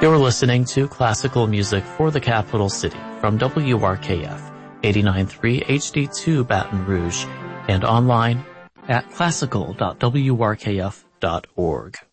You're listening to classical music for the capital city from WRKF 89.3 HD2 Baton Rouge and online at classical.wrkf.org.